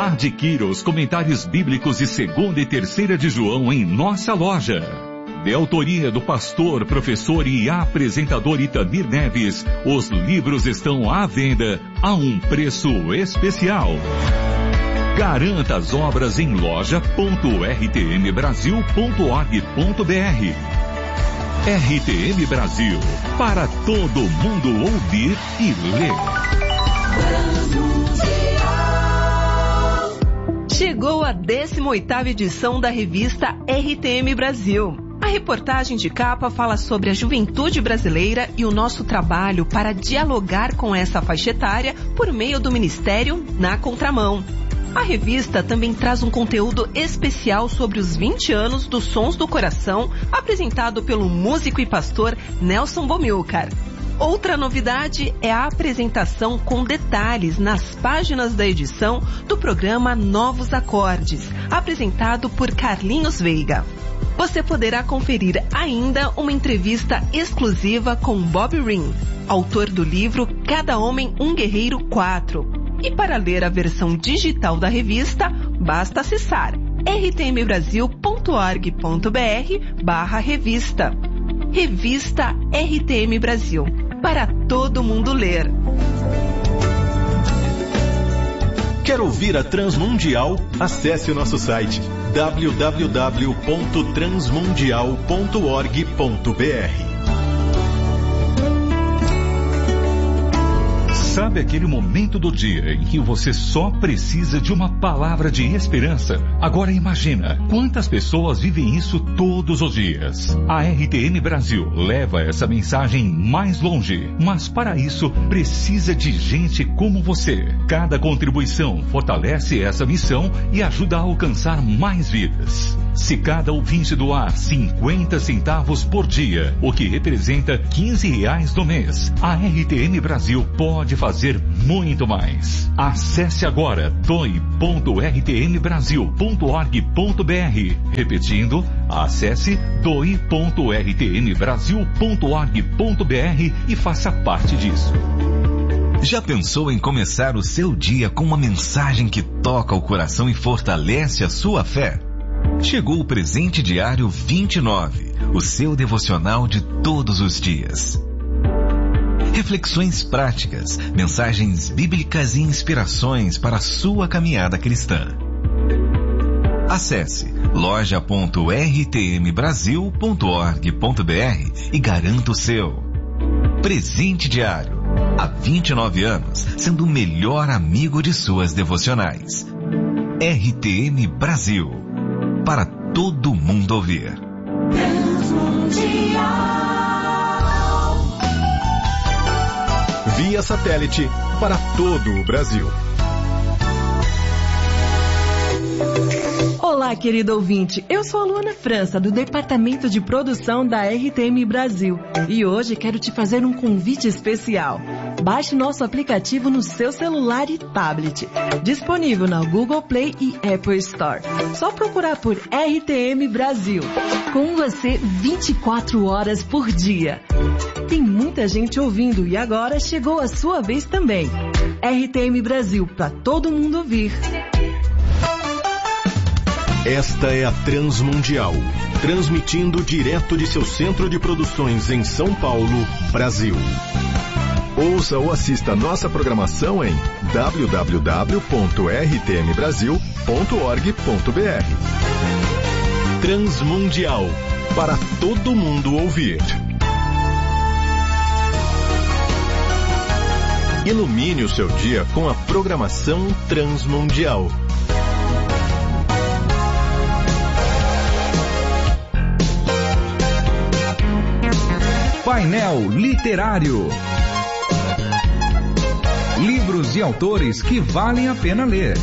Adquira os comentários bíblicos de 2ª e 3ª de João em nossa loja. De autoria do pastor, professor e apresentador Itamir Neves, os livros estão à venda a um preço especial. Garanta as obras em loja.rtmbrasil.org.br. RTM Brasil, para todo mundo ouvir e ler. Chegou a 18ª edição da revista RTM Brasil. A reportagem de capa fala sobre a juventude brasileira e o nosso trabalho para dialogar com essa faixa etária por meio do Ministério Na Contramão. A revista também traz um conteúdo especial sobre os 20 anos dos Sons do Coração, apresentado pelo músico e pastor Nelson Bomilcar. Outra novidade é a apresentação com detalhes nas páginas da edição do programa Novos Acordes, apresentado por Carlinhos Veiga. Você poderá conferir ainda uma entrevista exclusiva com Bob Ring, autor do livro Cada Homem um Guerreiro 4. E para ler a versão digital da revista, basta acessar rtmbrasil.org.br/revista. Revista RTM Brasil, para todo mundo ler. Quer ouvir a Transmundial? Acesse o nosso site www.transmundial.org.br. Sabe aquele momento do dia em que você só precisa de uma palavra de esperança? Agora imagina quantas pessoas vivem isso todos os dias. A RTM Brasil leva essa mensagem mais longe, mas para isso precisa de gente como você. Cada contribuição fortalece essa missão e ajuda a alcançar mais vidas. Se cada ouvinte doar 50 centavos por dia, o que representa R$15 no mês, a RTM Brasil pode fazer muito mais. Acesse agora doe.rtmbrasil.org.br. Repetindo, acesse doe.rtmbrasil.org.br e faça parte disso. Já pensou em começar o seu dia com uma mensagem que toca o coração e fortalece a sua fé? Chegou o Presente Diário 29, o seu devocional de todos os dias. Reflexões práticas, mensagens bíblicas e inspirações para a sua caminhada cristã. Acesse loja.rtmbrasil.org.br e garanta o seu. Presente Diário, há 29 anos, sendo o melhor amigo de suas devocionais. RTM Brasil, para todo mundo ouvir. Via satélite para todo o Brasil. Olá, querido ouvinte. Eu sou a Luana França, do Departamento de Produção da RTM Brasil. E hoje quero te fazer um convite especial. Baixe nosso aplicativo no seu celular e tablet. Disponível na Google Play e Apple Store. Só procurar por RTM Brasil. Com você 24 horas por dia. Tem muita gente ouvindo e agora chegou a sua vez também. RTM Brasil, para todo mundo ouvir. Esta é a Transmundial, transmitindo direto de seu centro de produções em São Paulo, Brasil. Ouça ou assista nossa programação em www.rtmbrasil.org.br. Transmundial, para todo mundo ouvir. Ilumine o seu dia com a programação Transmundial. Painel Literário. Livros de autores que valem a pena ler.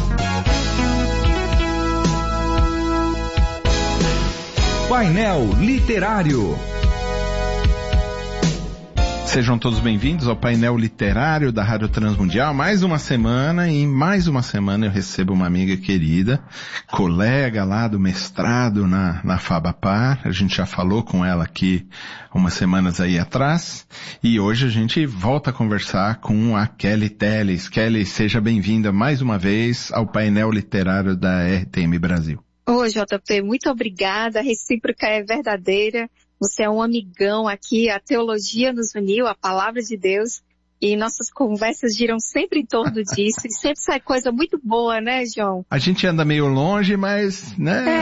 Painel Literário. Sejam todos bem-vindos ao painel literário da Rádio Transmundial. Mais uma semana, e mais uma semana eu recebo uma amiga querida, colega lá do mestrado na Fabapar. A gente já falou com ela aqui umas semanas aí atrás. E hoje a gente volta a conversar com a Kelly Telles. Kelly, seja bem-vinda mais uma vez ao painel literário da RTM Brasil. Oi, JP, muito obrigada. A recíproca é verdadeira. Você é um amigão aqui, a teologia nos uniu, a palavra de Deus, e nossas conversas giram sempre em torno disso, e sempre sai coisa muito boa, né, João? A gente anda meio longe, mas,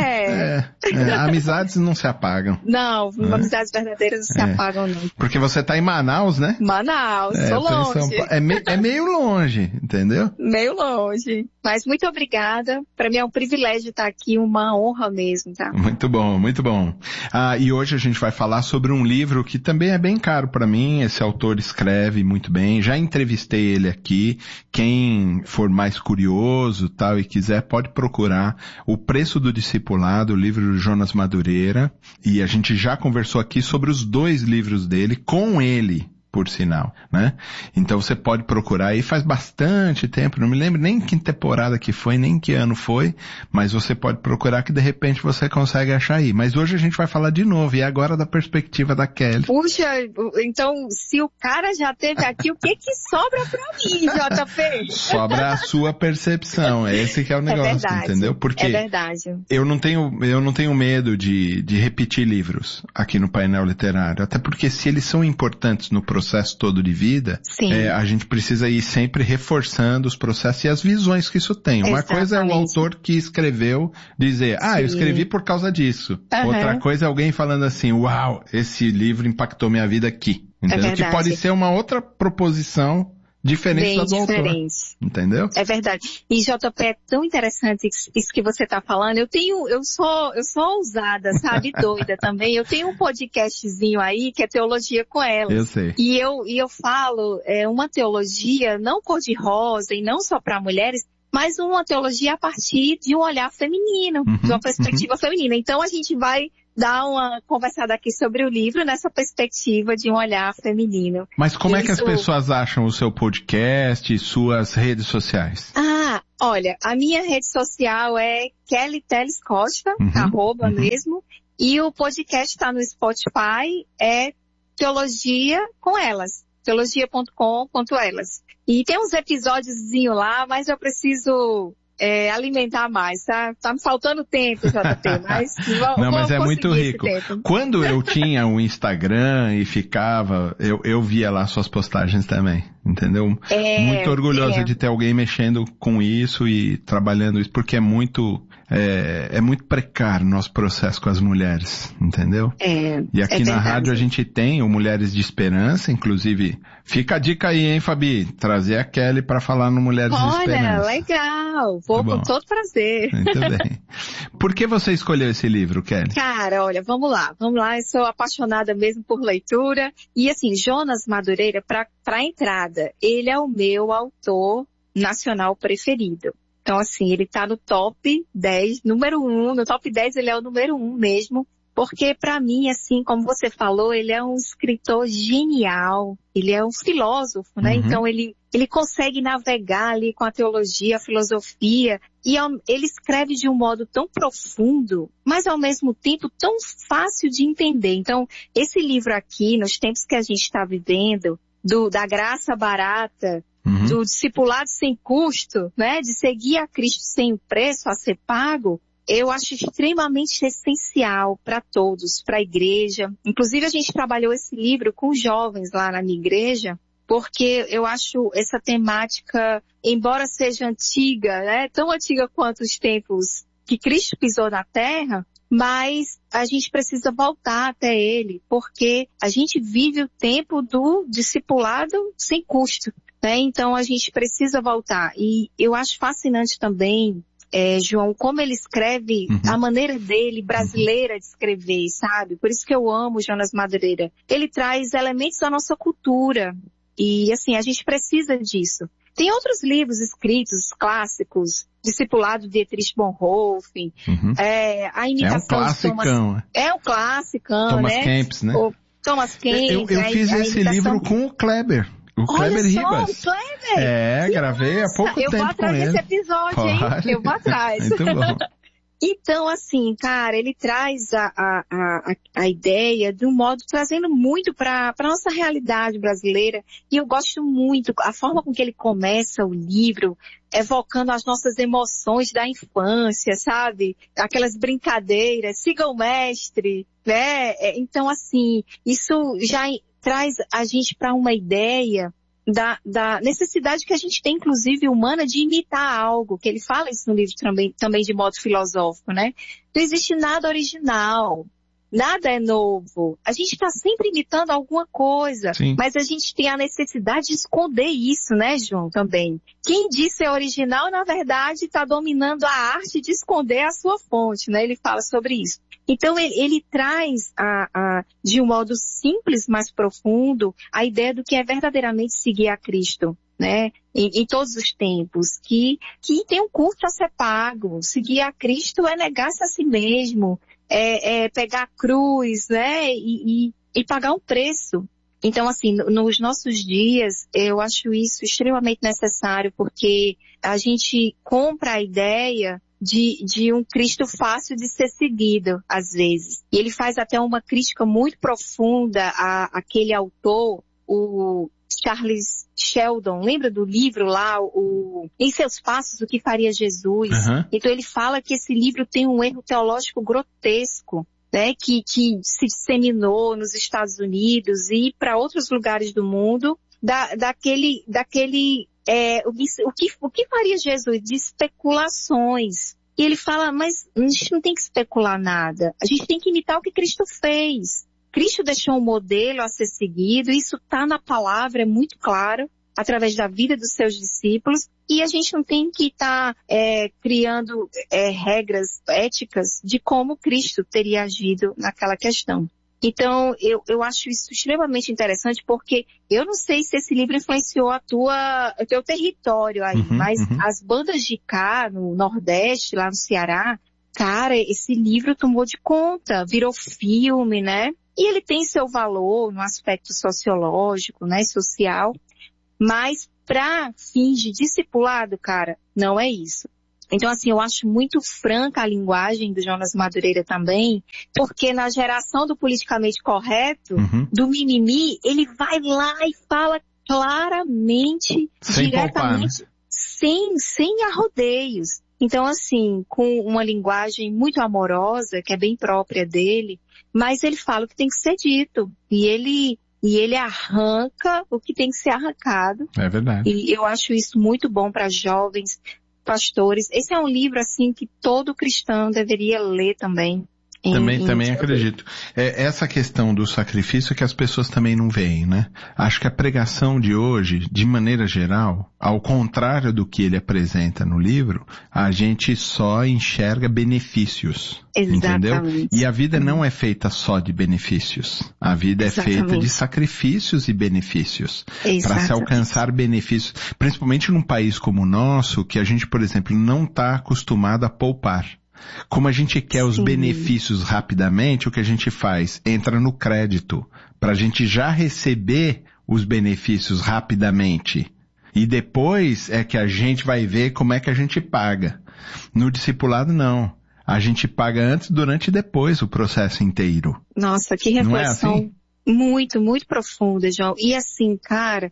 né, amizades não se apagam. Não, amizades verdadeiras não se apagam, não. Porque você tá em Manaus, né? Manaus, sou longe. É meio longe, entendeu? Meio longe. Mas muito obrigada. Para mim é um privilégio estar aqui, uma honra mesmo, tá? Muito bom, muito bom. E hoje a gente vai falar sobre um livro que também é bem caro para mim. Esse autor escreve muito bem. Já entrevistei ele aqui. Quem for mais curioso, tal, e quiser, pode procurar O Preço do Discipulado, o livro do Jonas Madureira. E a gente já conversou aqui sobre os 2 livros dele com ele, por sinal, né? Então você pode procurar aí, faz bastante tempo, não me lembro nem que temporada que foi, nem que ano foi, mas você pode procurar que de repente você consegue achar aí. Mas hoje a gente vai falar de novo, e agora da perspectiva da Kelly. Puxa, então se o cara já teve aqui, o que sobra pra mim, JP? Sobra a sua percepção, esse que é o negócio, verdade, entendeu? Porque é verdade. Eu não tenho medo de repetir livros aqui no painel literário, até porque se eles são importantes no processo todo de vida, a gente precisa ir sempre reforçando os processos e as visões que isso tem. Uma coisa é o autor que escreveu dizer, eu escrevi por causa disso. Outra coisa é alguém falando assim, uau, esse livro impactou minha vida aqui. Entendeu? Que pode ser uma outra proposição diferente da do autor. Entendeu? É verdade. E JP, é tão interessante isso que você tá falando. Eu sou ousada, sabe? Doida também. Eu tenho um podcastzinho aí que é Teologia com Elas. Eu sei. E eu falo, uma teologia não cor-de-rosa e não só para mulheres, mas uma teologia a partir de um olhar feminino, de uma perspectiva feminina. Então a gente vai dar uma conversada aqui sobre o livro nessa perspectiva de um olhar feminino. Mas como é que as pessoas acham o seu podcast e suas redes sociais? Olha, a minha rede social é Kelly Telles Costa, @ mesmo, e o podcast está no Spotify, é Teologia com Elas, teologia.com.elas. E tem uns episódiozinho lá, mas eu preciso alimentar mais, tá? Tá me faltando tempo, JP, mas mas é muito rico. Quando eu tinha um Instagram e ficava, eu via lá suas postagens também, entendeu? Muito orgulhosa de ter alguém mexendo com isso e trabalhando isso, porque é muito precário o nosso processo com as mulheres, entendeu? E aqui na rádio a gente tem o Mulheres de Esperança, inclusive, fica a dica aí, hein, Fabi? Trazer a Kelly pra falar no Mulheres de Esperança. Olha, legal! Vou com todo prazer. Muito bem. Por que você escolheu esse livro, Kelly? Cara, olha, vamos lá, eu sou apaixonada mesmo por leitura, e assim, Jonas Madureira, pra entrada, ele é o meu autor nacional preferido. Então, assim, ele tá no top 10, número 1, no top 10 ele é o número 1 mesmo, porque pra mim, assim, como você falou, ele é um escritor genial, ele é um filósofo, né? Então ele consegue navegar ali com a teologia, a filosofia, e ele escreve de um modo tão profundo, mas ao mesmo tempo tão fácil de entender. Então, esse livro aqui, nos tempos que a gente está vivendo, da graça barata, do discipulado sem custo, né, de seguir a Cristo sem preço a ser pago, eu acho extremamente essencial para todos, para a igreja. Inclusive a gente trabalhou esse livro com jovens lá na minha igreja, porque eu acho essa temática, embora seja antiga, né, tão antiga quanto os tempos que Cristo pisou na terra, mas a gente precisa voltar até ele, porque a gente vive o tempo do discipulado sem custo, né? Então a gente precisa voltar. E eu acho fascinante também, João, como ele escreve, a maneira dele, brasileira de escrever, sabe? Por isso que eu amo Jonas Madureira. Ele traz elementos da nossa cultura. E assim, a gente precisa disso. Tem outros livros escritos, clássicos, Discipulado de Dietrich Bonhoeffer, A Imitação de Thomas... É um classicão, Thomas né? Kempis, né? Thomas Kempis. Eu fiz esse livro com o Kleber. Kleber Ribas. O Kleber! Gravei há pouco tempo com ele. Eu vou atrás desse episódio, hein? Eu vou atrás. Muito bom. Então, assim, cara, ele traz a ideia de um modo, trazendo muito para a nossa realidade brasileira. E eu gosto muito, a forma com que ele começa o livro, evocando as nossas emoções da infância, sabe? Aquelas brincadeiras, siga o mestre, né? Então, assim, isso já traz a gente para uma ideia da necessidade que a gente tem, inclusive, humana, de imitar algo, que ele fala isso no livro também de modo filosófico, né? Não existe nada original, nada é novo. A gente está sempre imitando alguma coisa, Sim. Mas a gente tem a necessidade de esconder isso, né, João, também. Quem disse é original, na verdade, está dominando a arte de esconder a sua fonte, né? Ele fala sobre isso. Então, ele traz, de um modo simples, mas profundo, a ideia do que é verdadeiramente seguir a Cristo, né? Em todos os tempos, que tem um custo a ser pago. Seguir a Cristo é negar-se a si mesmo, é pegar a cruz, né? E pagar um preço. Então, assim, nos nossos dias, eu acho isso extremamente necessário, porque a gente compra a ideia de um Cristo fácil de ser seguido, às vezes. E ele faz até uma crítica muito profunda àquele autor, o Charles Sheldon, lembra do livro lá, Em Seus Passos, o que faria Jesus? Uhum. Então ele fala que esse livro tem um erro teológico grotesco, né, que se disseminou nos Estados Unidos e para outros lugares do mundo, daquele o que faria Jesus? De especulações. E ele fala, mas a gente não tem que especular nada. A gente tem que imitar o que Cristo fez. Cristo deixou um modelo a ser seguido, isso está na palavra, é muito claro, através da vida dos seus discípulos. E a gente não tem que estar criando regras éticas de como Cristo teria agido naquela questão. Então, eu acho isso extremamente interessante, porque eu não sei se esse livro influenciou o teu território aí, mas as bandas de cá, no Nordeste, lá no Ceará, cara, esse livro tomou de conta, virou filme, né? E ele tem seu valor no aspecto sociológico, né, social, mas para fins de discipulado, cara, não é isso. Então, assim, eu acho muito franca a linguagem do Jonas Madureira também, porque na geração do politicamente correto, do mimimi, ele vai lá e fala claramente, sem diretamente, poupar, né? sem arrodeios. Então, assim, com uma linguagem muito amorosa, que é bem própria dele, mas ele fala o que tem que ser dito. E ele arranca o que tem que ser arrancado. É verdade. E eu acho isso muito bom para jovens, pastores. Esse é um livro, assim, que todo cristão deveria ler também. Também acredito. Essa questão do sacrifício que as pessoas também não veem, né? Acho que a pregação de hoje, de maneira geral, ao contrário do que ele apresenta no livro, a gente só enxerga benefícios. Exatamente. Entendeu? E a vida não é feita só de benefícios. A vida é feita de sacrifícios e benefícios. Para se alcançar benefícios. Principalmente num país como o nosso, que a gente, por exemplo, não está acostumado a poupar. Como a gente quer os benefícios rapidamente, o que a gente faz? Entra no crédito, para a gente já receber os benefícios rapidamente. E depois é que a gente vai ver como é que a gente paga. No discipulado, não. A gente paga antes, durante e depois o processo inteiro. Nossa, que reflexão assim? Muito, muito profunda, João. E assim, cara,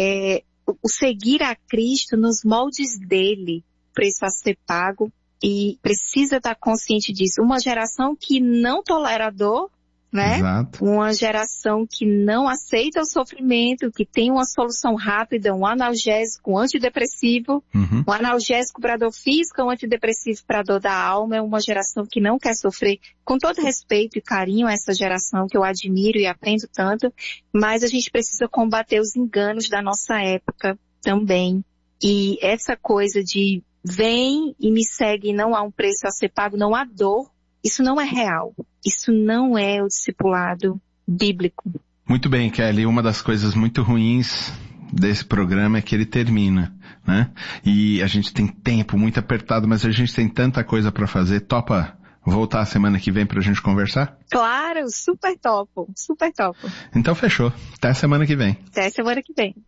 o seguir a Cristo nos moldes dele, preço a ser pago, e precisa estar consciente disso. Uma geração que não tolera a dor, né? Exato. Uma geração que não aceita o sofrimento, que tem uma solução rápida, um analgésico, um antidepressivo, um analgésico para dor física, um antidepressivo para dor da alma. É uma geração que não quer sofrer. Com todo respeito e carinho a essa geração que eu admiro e aprendo tanto, mas a gente precisa combater os enganos da nossa época também. E essa coisa de vem e me segue e não há um preço a ser pago, não há dor. Isso não é real. Isso não é o discipulado bíblico. Muito bem, Kelly. Uma das coisas muito ruins desse programa é que ele termina, né? E a gente tem tempo muito apertado, mas a gente tem tanta coisa para fazer. Topa voltar a semana que vem pra gente conversar? Claro, super topo, super topo. Então fechou. Até semana que vem. Até semana que vem.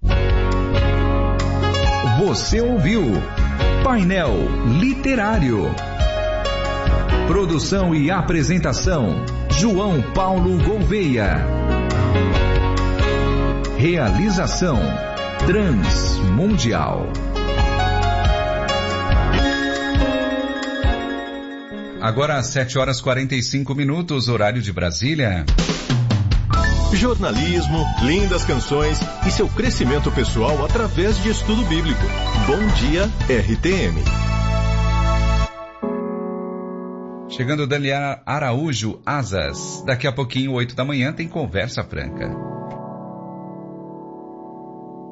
Você ouviu Painel Literário. Produção e apresentação, João Paulo Gouveia. Realização, Transmundial. Agora às 7h45, horário de Brasília. Jornalismo, lindas canções e seu crescimento pessoal através de estudo bíblico. Bom dia, RTM. Chegando Daniela Araújo, Asas. Daqui a pouquinho, 8 da manhã, tem Conversa Franca.